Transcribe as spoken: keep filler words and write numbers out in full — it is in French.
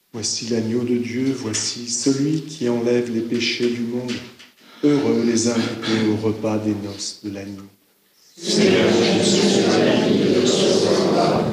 Voici l'agneau de Dieu, voici celui qui enlève les péchés du monde. Heureux les invités au repas des noces de l'agneau. Seigneur, je suis digne de recevoir